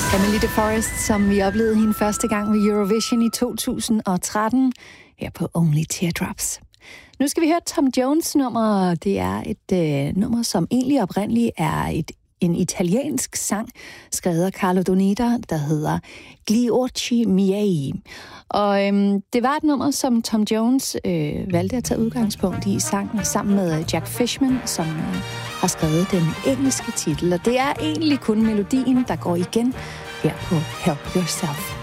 Emily DeForest, som vi oplevede hende første gang ved Eurovision i 2013, her på Only Teardrops. Nu skal vi høre Tom Jones nummer. Det er et nummer, som egentlig oprindeligt er en italiensk sang, skrevet af Carlo Donida, der hedder Gli occhi miei. Og det var et nummer, som Tom Jones valgte at tage udgangspunkt i sangen sammen med Jack Fishman, som har skrevet den engelske titel. Og det er egentlig kun melodien, der går igen her på Help Yourself.